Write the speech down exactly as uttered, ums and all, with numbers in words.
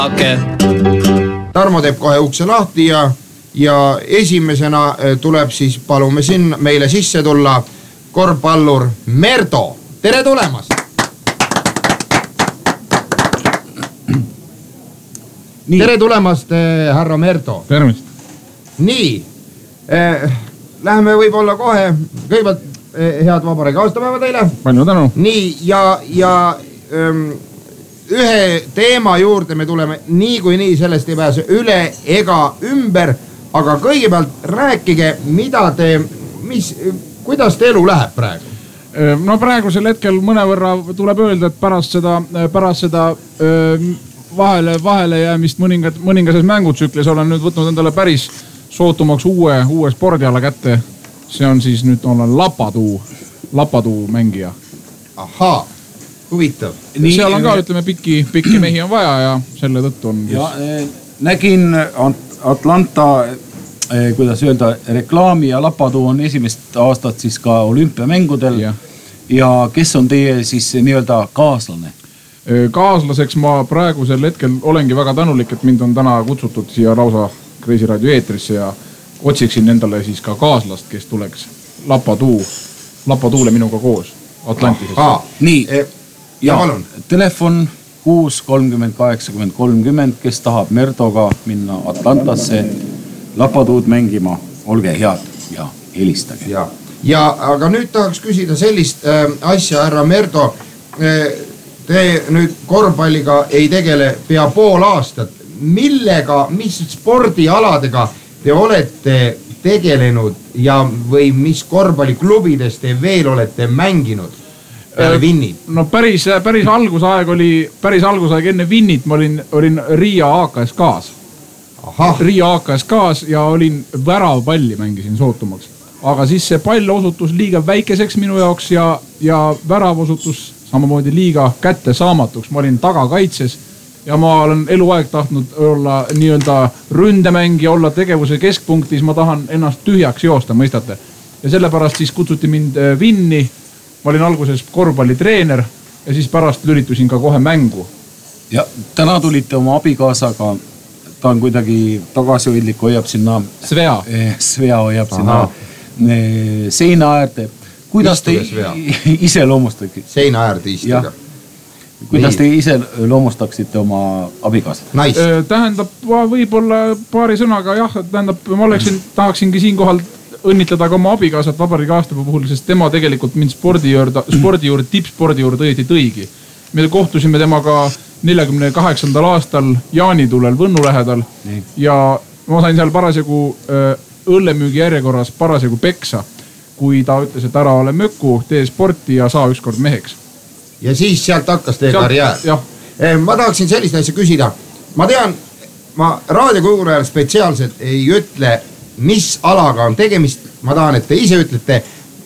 Okay. Tarmo teeb kohe ukse lahti ja, ja esimesena tuleb siis, palume siin meile sisse tulla korvpallur Merto. Tere tulemast! Nii. Tere tulemast, härra Merto. Tervist. Nii, eh, läheme võib-olla kohe, kõigepealt eh, head vabariigi aastapäeva teile. Palju tänu. Nii, ja, ja ähm, ühe teema juurde me tuleme nii kui nii, sellest ei pääse üle ega ümber, aga kõigepealt rääkige, mida te, mis, kuidas te elu läheb praegu? No praegusel hetkel mõnevõrra tuleb öelda, et pärast seda, pärast seda öö, vahele, vahele jäämist mõningad, mõningases mängutsüklis olen nüüd võtnud endale päris sootumaks uue, uue spordiala kätte. See on siis nüüd olen lapatuu, lapatuu mängija. Ahaa, huvitav. Nii, seal on ka, ütleme, pikki, pikki mehi on vaja ja selle tõttu on... Ja, eh, nägin Atlanta, eh, kuidas öelda, reklaami ja lapatuu on esimest aastat siis ka olümpiamängudel. Ja, ja kes on teie siis nii-öelda kaaslane? Kaaslaseks ma praegusel hetkel olengi väga tänulik, et mind on täna kutsutud siia lausa Kreisi raadio eetrisse ja otsiksin endale siis ka kaaslast, kes tuleks lapatuu, lapatuule minuga koos Atlantisesse. Ah, nii, e, ja, ja telefon kuus kolmkümmend kaheksakümmend kolmkümmend, kes tahab Mertoga minna Atlantasse lapatuud mängima, olge head ja helistage. Ja, ja aga nüüd tahaks küsida sellist äh, asja, härra Merto, äh, te nüüd korvpalliga ei tegele pea pool aastat. Millega, mis spordialadega te olete tegelenud ja või mis korvpalliklubides te veel olete mänginud peale Vinnit? No päris, päris algusaeg oli, päris algusaeg enne Vinnit ma olin, olin Riia A K S K-s. Riia A K S K-s ja olin väravpalli mängisin sootumaks. Aga siis see pall osutus liiga väikeseks minu jaoks ja, ja värav osutus samamoodi liiga kätte saamatuks. Ma olin tagakaitses ja ma olen eluaeg tahtnud olla nii-öelda ründemängija, olla tegevuse keskpunktis. Ma tahan ennast tühjaks joosta, mõistate. Ja sellepärast siis kutsuti mind Vinni. Ma olin alguses korvpallitreener ja siis pärast lülitusin ka kohe mängu. Ja täna tulite oma abikaasaga, ta on kuidagi tagasihoidlik, hoiab sinna... Svea. Eh, Svea hoiab sinna eh, seina äärde. Kuidas te ise loomustaksid? Seina äärde istuga. Kuidas te ise loomustaksite oma abikaasat? Nice. Tähendab, võib-olla paari sõnaga, jah, tähendab, ma oleksin, tahaksingi siinkohal õnnitleda ka oma abikaasat vabariigi aastapäeva puhul, sest tema tegelikult mind spordi juurde, spordi juurde, tippspordi juurde õieti tõigi. Me kohtusime temaga neljakümne kaheksandal aastal Jaanitulel Võnnu lähedal Nii. Ja ma sain seal parasjagu õllemüügi järjekorras parasjagu peksa, kui ta ütles, et ära ole mökku, tee sporti ja saa ükskord meheks. Ja siis sealt hakkas teie sealt, karjäär. Jah. Ma tahaksin sellist asja küsida. Ma tean, ma raadiokuulajal spetsiaalselt ei ütle, mis alaga on tegemist. Ma tahan, et te ise ütlete,